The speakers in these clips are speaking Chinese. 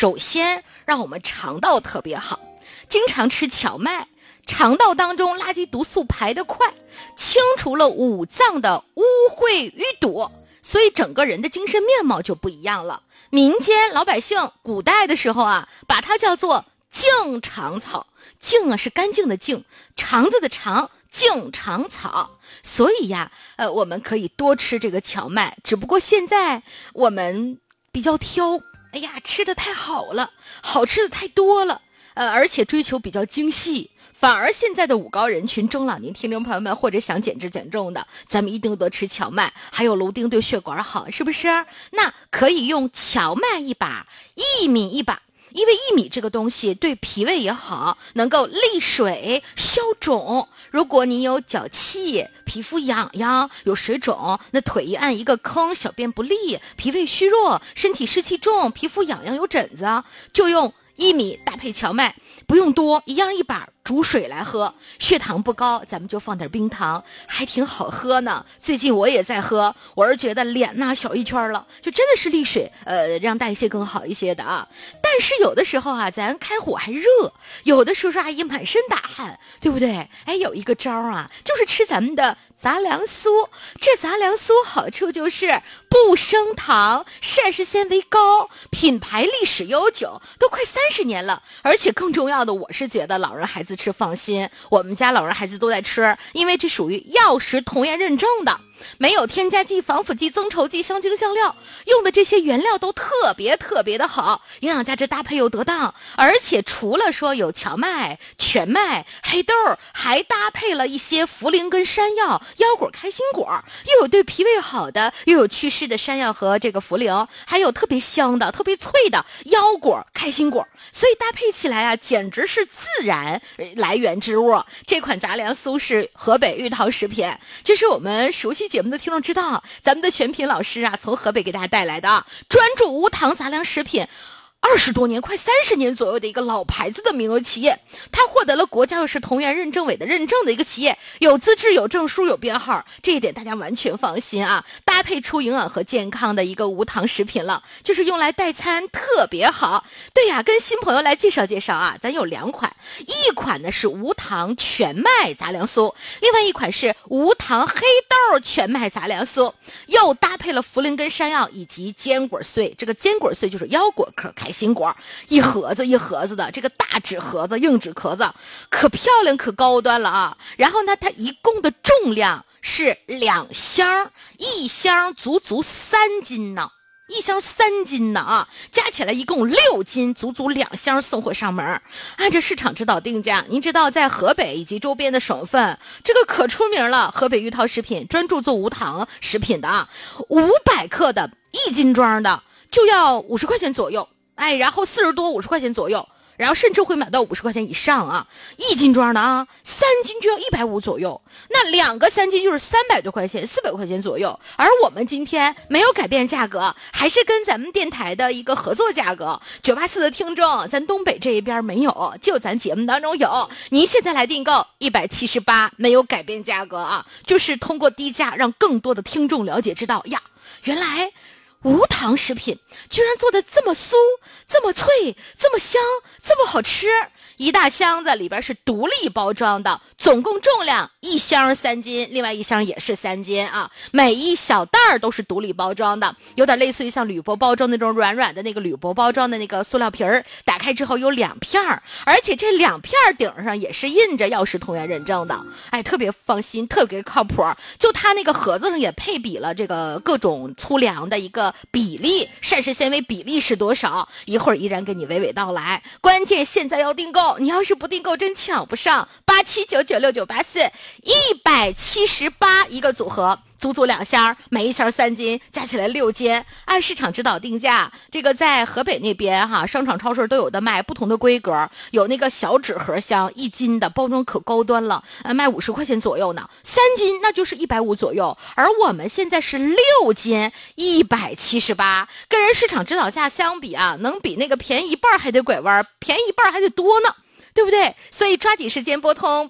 首先让我们肠道特别好，经常吃荞麦，肠道当中垃圾毒素排得快，清除了五脏的污秽淤堵，所以整个人的精神面貌就不一样了。民间老百姓古代的时候啊，把它叫做净肠草，净啊是干净的净，肠子的肠，净肠草。所以呀，我们可以多吃这个荞麦，只不过现在我们比较挑，哎呀，吃的太好了，好吃的太多了，而且追求比较精细。反而现在的五高人群，中老年听众朋友们或者想减脂减重的，咱们一定多吃荞麦，还有芦丁对血管好，是不是？那可以用荞麦一把，薏米一把，因为薏米这个东西对脾胃也好，能够利水消肿。如果你有脚气，皮肤痒痒，有水肿，那腿一按一个坑，小便不利，脾胃虚弱，身体湿气重，皮肤痒痒有疹子，就用薏米搭配荞麦，不用多，一样一把煮水来喝。血糖不高，咱们就放点冰糖，还挺好喝呢。最近我也在喝，我是觉得脸呐小一圈了，就真的是利水，让代谢更好一些的啊。但是有的时候啊，咱开火还热，有的叔叔阿姨满身大汗，对不对？哎，有一个招啊，就是吃咱们的杂粮酥。这杂粮酥好处就是不升糖，膳食纤维高，品牌历史悠久，都快30年了。而且更重要的，我是觉得老人孩子吃放心，我们家老人孩子都在吃，因为这属于药食同源认证的，没有添加剂、防腐剂、增稠剂、香精香料，用的这些原料都特别的好，营养价值搭配又得当。而且除了说有荞麦、全麦、黑豆，还搭配了一些茯苓跟山药、腰果、开心果，又有对脾胃好的，又有祛湿的山药和这个茯苓，还有特别香的、特别脆的腰果、开心果，所以搭配起来啊，简直是自然来源之物。这款杂粮酥是河北玉桃食品，就是我们熟悉节目的听众知道，咱们的全品老师啊，从河北给大家带来的专注无糖杂粮食品。20多年，快30年左右的一个老牌子的民营企业，它获得了国家药食同源认证委的认证的一个企业，有资质、有证书、有编号，这一点大家完全放心啊！搭配出营养和健康的一个无糖食品了，就是用来代餐特别好。对呀，跟新朋友来介绍介绍啊，咱有2款，一款呢是无糖全麦杂粮酥，另外一款是无糖黑豆全麦杂粮酥，又搭配了茯苓跟山药以及坚果碎，这个坚果碎就是腰果壳、开心果，一盒子一盒子的，这个大纸盒子、硬纸壳子，可漂亮可高端了啊！然后呢，它一共的重量是2箱，一箱足3斤呢。1箱3斤呢啊，加起来一共6斤，足2箱送货上门。按照市场指导定价，您知道在河北以及周边的省份，这个可出名了。河北玉桃食品专注做无糖食品的啊，500克的1斤装的就要50块钱左右，哎，然后40多50块钱左右。然后甚至会买到50块钱以上啊，1斤装的啊，3斤就要150左右，那2个3斤就是300多块钱，400块钱左右。而我们今天没有改变价格，还是跟咱们电台的一个合作价格，984的听众，咱东北这一边没有，就咱节目当中有。您现在来订购178，没有改变价格啊，就是通过低价让更多的听众了解知道呀，原来无糖食品居然做的这么酥，这么脆，这么香，这么好吃。一大箱子里边是独立包装的，总共重量1箱3斤，另外1箱也是3斤啊。每一小袋儿都是独立包装的，有点类似于像铝箔包装那种软软的那个铝箔包装的那个塑料皮儿，打开之后有2片儿，而且这2片顶上也是印着药食同源认证的，哎，特别放心，特别靠谱。就它那个盒子上也配比了这个各种粗粮的一个比例，膳食纤维比例是多少，一会儿依然给你娓娓道来。关键现在要订购，你要是不订购真抢不上，87996984，178一个组合，足2箱，每1箱3斤，加起来6斤。按市场指导定价，这个在河北那边哈，商场超市都有的卖，不同的规格，有那个小纸盒箱1斤的，包装可高端了，卖50块钱左右呢，3斤那就是150左右，而我们现在是6斤178，跟人市场指导价相比啊，能比那个便宜一半还得拐弯，便宜一半还得多呢。 对不对？所以抓紧时间拨通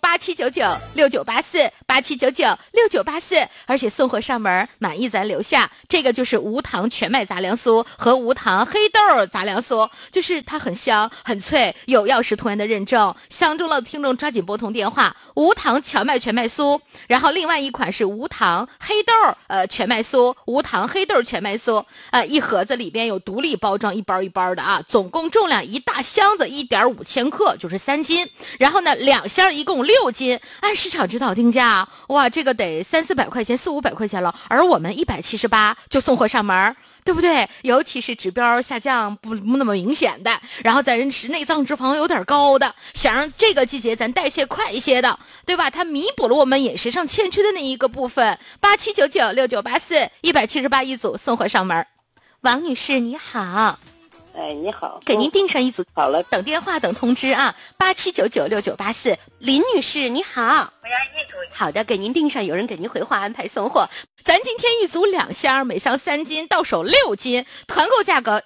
87996984，87996984，而且送货上门，满意咱留下。这个就是无糖全麦杂粮酥和无糖黑豆杂粮酥，就是它很香很脆，有药食同源的认证。相中了的听众抓紧拨通电话，无糖荞麦全麦酥，然后另外一款是无糖黑豆全麦酥，无糖黑豆全麦酥，一盒子里边有独立包装，一包一包的啊，总共重量一大箱子1.5千克，就是3斤，然后呢2箱一共6斤，按市场指导定价，哇，这个得300-400块钱，400-500块钱了，而我们178就送货上门，对不对？尤其是指标下降不那么明显的，然后咱人是内脏脂肪有点高的，想让这个季节咱代谢快一些的，对吧？它弥补了我们饮食上欠缺的那一个部分。87996984，178一组送货上门。王女士你好。 哎，你好， 给您订上一组。 好了， 等电话等通知啊，87996984。林女士你好， 我要一组。 好的，给您订上，有人给您回话安排送货。咱今天一组2箱，每箱3斤，到手6斤，团购价格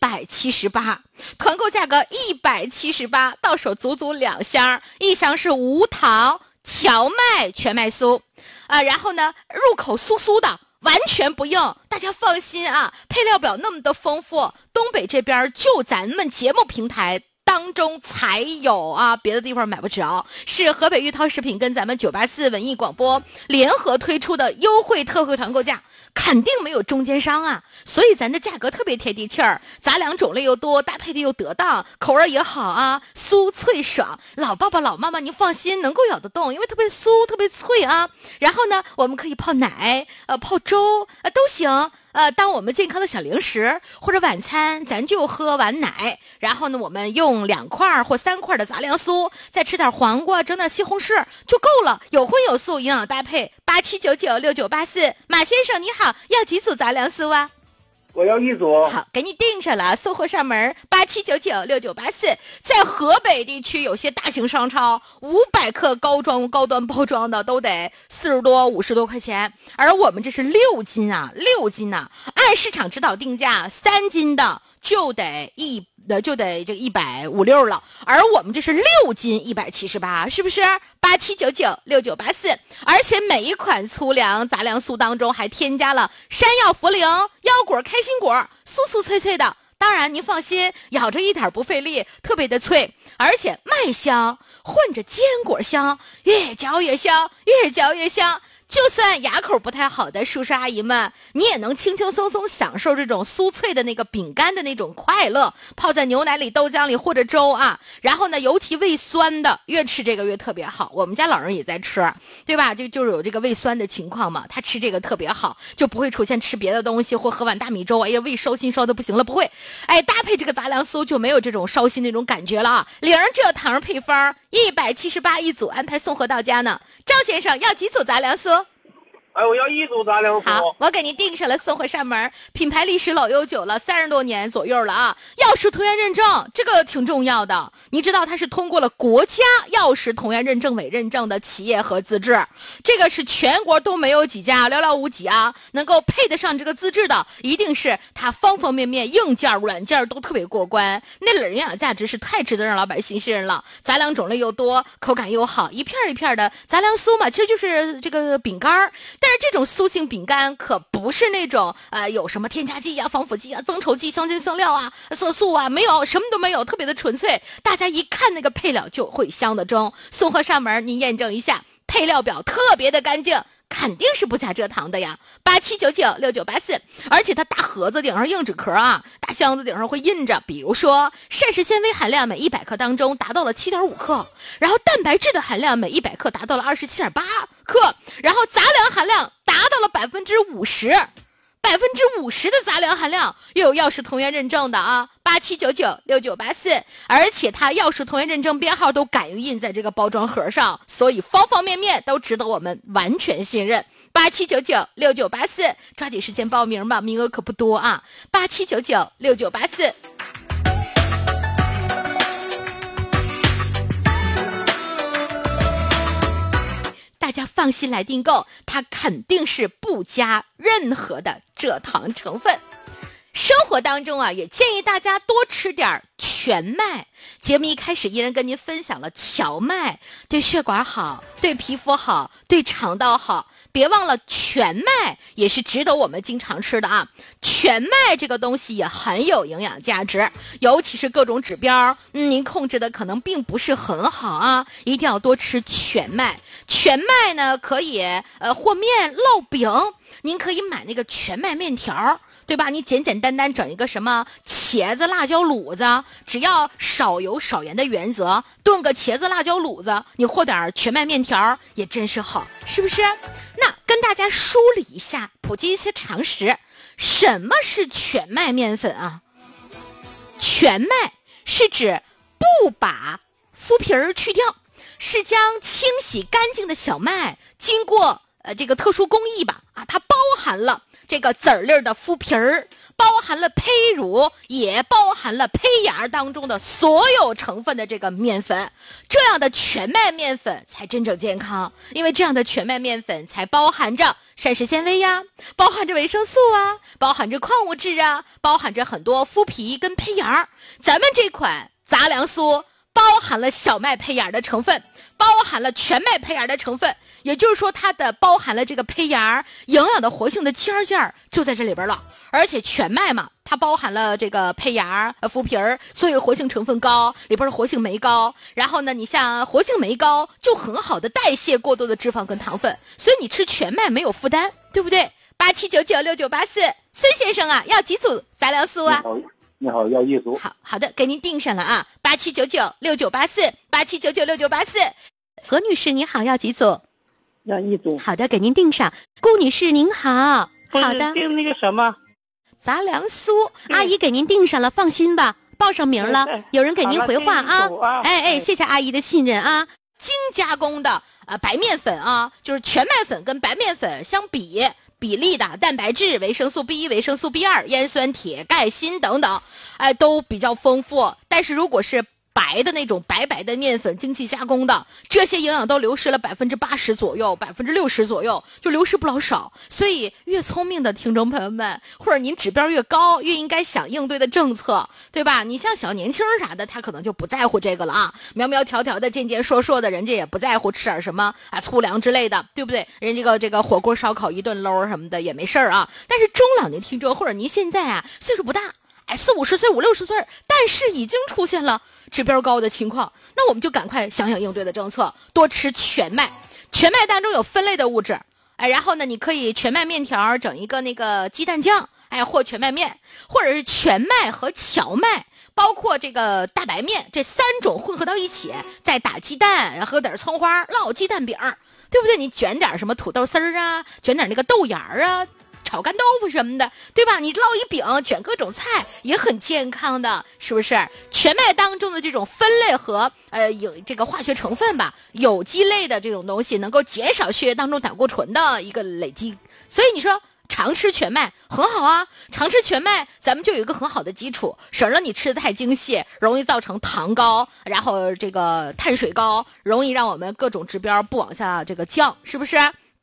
178，团购价格178，到手足足2箱，一箱是无糖荞麦全麦酥，然后呢，入口酥酥的。完全不硬，大家放心啊！配料表那么的丰富，东北这边就咱们节目平台当中才有啊，别的地方买不着。是河北玉涛食品跟咱们984文艺广播联合推出的优惠特惠团购价，肯定没有中间商啊，所以咱的价格特别贴地气儿，杂粮种类又多，搭配的又得当，口味也好啊，酥脆爽。老爸爸老妈妈您放心，能够咬得动，因为特别酥特别脆啊。然后呢，我们可以泡奶泡粥都行。当我们健康的小零食，或者晚餐咱就喝碗奶，然后呢我们用2块或3块的杂粮酥，再吃点黄瓜，整点西红柿就够了，有荤有素，营养搭配。87996984，马先生你好，要几组杂粮酥啊？ 我要一组。 好，给你订上了，送货上门。87996984，在河北地区有些大型商超500克高端包装的都得40多50多块钱，而我们这是6斤啊，6斤啊，按市场指导定价3斤的就得这个150-160了，而我们这是6斤178，是不是？87996984，而且每一款粗粮杂粮酥当中还添加了山药、茯苓、腰果、开心果，酥酥脆脆的。当然您放心，咬着一点不费力，特别的脆，而且麦香混着坚果香，越嚼越香，越嚼越香。就算牙口不太好的叔叔阿姨们，你也能轻轻松松享受这种酥脆的那个饼干的那种快乐，泡在牛奶里、豆浆里或者粥啊。然后呢，尤其胃酸的，越吃这个越特别好。我们家老人也在吃，对吧？就是有这个胃酸的情况嘛，他吃这个特别好，就不会出现吃别的东西或喝碗大米粥，哎呀，胃烧心烧的不行了，不会。哎，搭配这个杂粮酥就没有这种烧心那种感觉了啊。0蔗糖配方，178一组，安排送货到家呢。赵先生要几组杂粮酥？ 哎，我要一组杂粮酥。 好，我给您订上了，送货上门。品牌历史老悠久了，30多年左右了啊。药食同源认证，这个挺重要的。你知道它是通过了国家药食同源认证委认证的企业和资质，这个是全国都没有几家，寥寥无几啊，能够配得上这个资质的，一定是它方方面面硬件软件都特别过关。那里营养价值是太值得让老百姓信任了。杂粮种类又多，口感又好，一片一片的杂粮酥嘛，其实就是这个饼干。但是这种酥性饼干可不是那种有什么添加剂啊、防腐剂啊、增稠剂、香精香料啊、色素啊，没有，什么都没有，特别的纯粹。大家一看那个配料就会香的中。送货上门，您验证一下，配料表特别的干净，肯定是不加蔗糖的呀。87996984，而且它大盒子顶上硬纸壳啊，大箱子顶上会印着，比如说膳食纤维含量每100克当中达到了7.5克，然后蛋白质的含量每100克达到了27.8克，然后杂粮含量达到了50%，50%的杂粮含量，又有药食同源认证的啊，87996984，而且它药食同源认证编号都敢于印在这个包装盒上，所以方方面面都值得我们完全信任。87996984，抓紧时间报名吧，名额可不多啊，87996984。大家放心来订购，它肯定是不加任何的蔗糖成分。 生活当中啊，也建议大家多吃点全麦。节目一开始依然跟您分享了荞麦对血管好，对皮肤好，对肠道好。别忘了全麦也是值得我们经常吃的啊！全麦这个东西也很有营养价值，尤其是各种指标，您控制的可能并不是很好啊，一定要多吃全麦。全麦呢可以和面烙饼，您可以买那个全麦面条，对吧？你简简单单整一个什么茄子辣椒卤子，只要少油少盐的原则，炖个茄子辣椒卤子，你和点全麦面条也真是好，是不是？那跟大家梳理一下，普及一些常识。什么是全麦面粉啊？全麦是指不把麸皮儿去掉，是将清洗干净的小麦经过这个特殊工艺吧啊，它包含了这个籽儿粒的麸皮儿，包含了胚乳，也包含了胚芽当中的所有成分的这个面粉。这样的全麦面粉才真正健康，因为这样的全麦面粉才包含着膳食纤维呀，包含着维生素啊，包含着矿物质啊，包含着很多麸皮跟胚芽。咱们这款杂粮酥包含了小麦胚芽的成分，包含了全麦胚芽的成分，也就是说它的包含了这个胚芽营养的活性的尖尖就在这里边了。而且全麦嘛，它包含了这个胚芽麸皮儿，所以活性成分高，里边的活性酶高。然后呢，你像活性酶高就很好的代谢过多的脂肪跟糖分，所以你吃全麦没有负担，对不对？87996984，孙先生啊，要几组杂粮酥啊？ 你好，要一组。 好的，给您订上了啊，87996984，87996984。何女士你好，要几组？ 要一组。 好的，给您订上。顾女士您好，好的。 订那个什么杂粮酥，阿姨给您订上了，放心吧，报上名了，有人给您回话啊。谢谢阿姨的信任啊。精加工的白面粉啊，就是全麦粉跟白面粉相比例的蛋白质、维生素 B1、维生素 B2、烟酸、铁、钙、锌等等，都比较丰富。但是如果是白的那种白的面粉，精细加工的，这些营养都流失了80%左右，60%左右，就流失不老少。所以越聪明的听众朋友们，或者您指标越高，越应该想应对的政策，对吧？你像小年轻啥的，他可能就不在乎这个了啊，苗苗条条的、健健硕硕的，人家也不在乎吃点什么粗粮之类的，对不对？人家这个火锅烧烤一顿搂什么的也没事儿啊。但是中老年听众或者您现在岁数不大，40-50岁、50-60岁，但是已经出现了指标高的情况，那我们就赶快想想应对的政策，多吃全麦。全麦当中有分类的物质，然后呢，你可以全麦面条整一个那个鸡蛋酱，或全麦面，或者是全麦和荞麦，包括这个大白面，这3种混合到一起，再打鸡蛋，然后和点葱花烙鸡蛋饼，对不对？你卷点什么土豆丝儿啊，卷点那个豆芽啊，炒干豆腐什么的，对吧？你烙一饼，卷各种菜也很健康的，是不是？全麦当中的这种分类和有这个化学成分吧，有机类的这种东西，能够减少血液当中胆固醇的一个累积。所以你说常吃全麦很好啊，常吃全麦咱们就有一个很好的基础，省了你吃的太精细，容易造成糖高，然后这个碳水高，容易让我们各种指标不往下这个降，是不是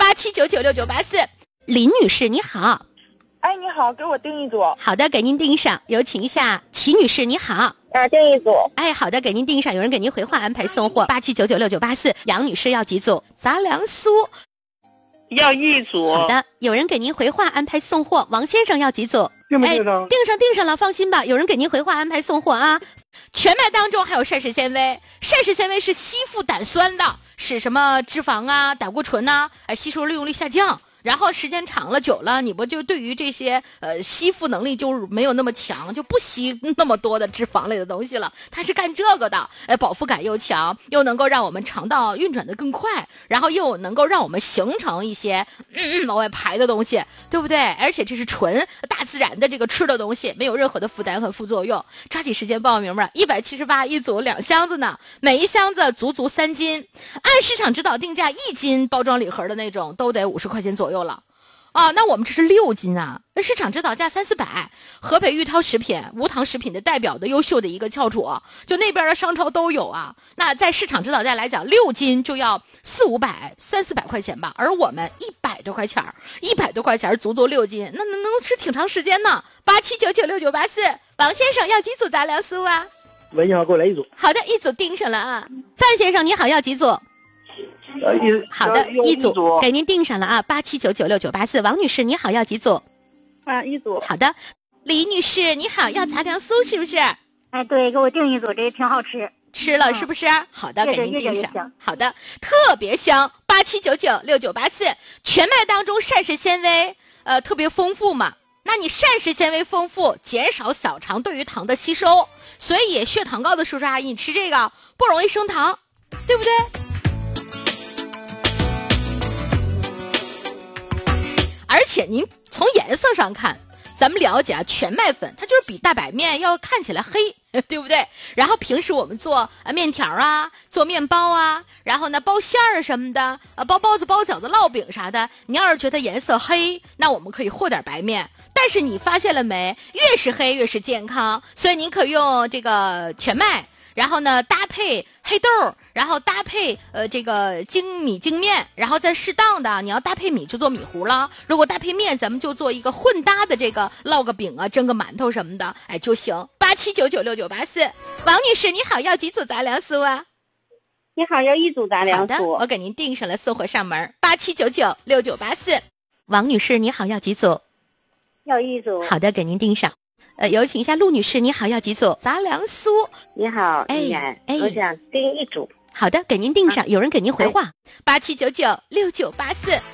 ？87996984。林女士你好。 你好，给我订一组。 好的，给您订上。有请一下齐女士你好。 订一组。 好的，给您订上，有人给您回话安排送货。87996984。杨女士要几组？杂粮酥要一组。 好的，有人给您回话安排送货。王先生要几组？ 订没订上？ 订上了，放心吧，有人给您回话安排送货啊。全麦当中还有膳食纤维，膳食纤维是吸附胆酸的，使什么脂肪啊、胆固醇啊，吸收利用率下降。然后时间长了久了，你不就对于这些吸附能力就没有那么强，就不吸那么多的脂肪类的东西了。它是干这个的，饱腹感又强，又能够让我们肠道运转的更快，然后又能够让我们形成一些往外排的东西，对不对？而且这是纯大自然的这个吃的东西，没有任何的负担和副作用。抓紧时间报名吧，178一组2箱子呢，每一箱子足3斤，按市场指导定价1斤包装礼盒的那种都得50块钱左右了。 啊，那我们这是6斤啊，那市场指导价300-400。河北玉涛食品无糖食品的代表的优秀的一个翘楚，就那边的商超都有啊。那在市场指导价来讲，6斤就要400-500、300-400块钱吧，而我们100多块钱，100多块钱足足6斤，那能吃挺长时间呢。87996984，王先生要几组杂粮酥啊？ 喂，你好，给我来1组。 好的，1组订上了啊。范先生你好，要几组？好的，1组给您订上了啊，87996984。王女士你好，要几组 ？1组。 好的，李女士你好，要杂粮酥是不是？ 哎，对，给我订1组，这挺好吃。 吃了是不是？好的，给您订上。好的，特别香，87996984。全麦当中膳食纤维特别丰富嘛，那你膳食纤维丰富，减少小肠对于糖的吸收，所以血糖高的叔叔阿姨，你吃这个不容易升糖，对不对？而且您从颜色上看，咱们了解啊，全麦粉它就是比大白面要看起来黑，对不对？然后平时我们做面条啊，做面包啊，然后呢包馅儿什么的，包包子、包饺子、烙饼啥的，你要是觉得颜色黑，那我们可以和点白面。但是你发现了没？越是黑越是健康，所以您可以用这个全麦。然后呢，搭配黑豆，然后搭配这个精米精面，然后再适当的，你要搭配米就做米糊了，如果搭配面，咱们就做一个混搭的这个烙个饼啊，蒸个馒头什么的，哎就行。87996984，王女士你好，要几组杂粮酥啊？ 你好，要1组杂粮酥。 好的，我给您订上了，送货上门。87996984，王女士你好，要几组？ 要1组。 好的，给您订上。有请一下陆女士，你好，要几组杂粮酥？ 你好，我想订1组。 好的，给您订上。有人给您回话，87996984。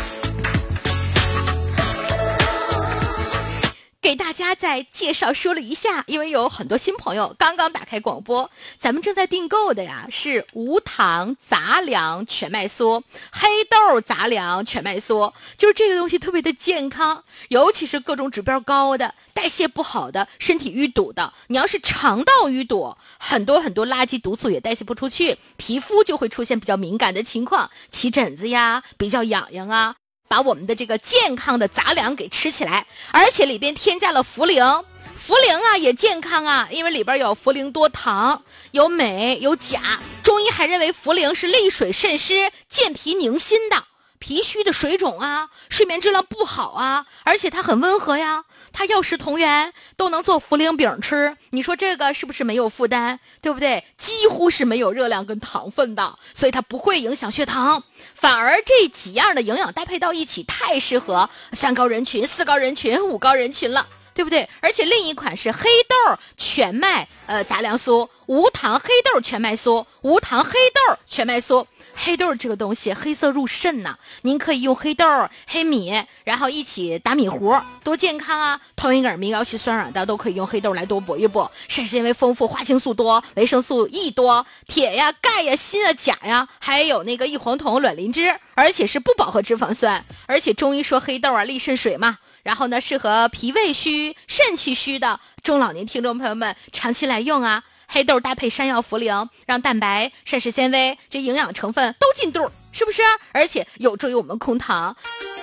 给大家再介绍说了一下，因为有很多新朋友刚刚打开广播，咱们正在订购的呀是无糖杂粮全麦酥、黑豆杂粮全麦酥，就是这个东西特别的健康，尤其是各种指标高的、代谢不好的、身体淤堵的，你要是肠道淤堵，很多垃圾毒素也代谢不出去，皮肤就会出现比较敏感的情况，起疹子呀，比较痒痒啊。把我们的这个健康的杂粮给吃起来，而且里边添加了茯苓啊也健康啊，因为里边有茯苓多糖，有镁有钾，中医还认为茯苓是利水渗湿、健脾宁心的，脾虚的水肿啊，睡眠质量不好啊，而且它很温和呀，它药食同源，都能做茯苓饼吃，你说这个是不是没有负担，对不对？几乎是没有热量跟糖分的，所以它不会影响血糖，反而这几样的营养搭配到一起，太适合3高人群、4高人群、5高人群了，对不对？而且另一款是黑豆全麦杂粮酥，无糖黑豆全麦酥，无糖黑豆全麦酥。黑豆这个东西黑色入肾呐，您可以用黑豆、黑米，然后一起打米糊，多健康啊！同一个米高硒酸软的都可以用黑豆来多补一补，膳食纤维丰富，花青素多，维生素 E 多，铁呀、钙呀、锌啊、钾呀，还有那个异黄酮、卵磷脂，而且是不饱和脂肪酸，而且中医说黑豆啊利肾水嘛。然后呢，适合脾胃虚、肾气虚的中老年听众朋友们长期来用啊。黑豆搭配山药、茯苓，让蛋白、膳食纤维这营养成分都进肚，是不是？而且有助于我们控糖。